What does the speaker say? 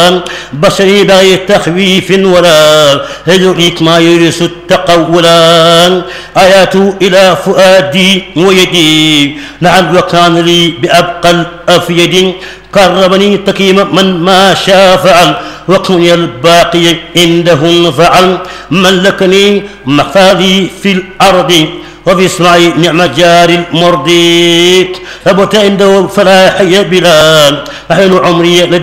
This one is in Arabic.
بصري بغير تخويف ولا يدرك ما يرث التقولا آيات إلى فؤادي ويدي لعل وكان لي بأبقى الأفيد قربني تقيم من ما شاء فعل وكن الباقي عنده فعل ملكني مقالي في الأرض وفي السماء نعم جار المرضي ثبت عنده فلا حي بلال أحيل عمري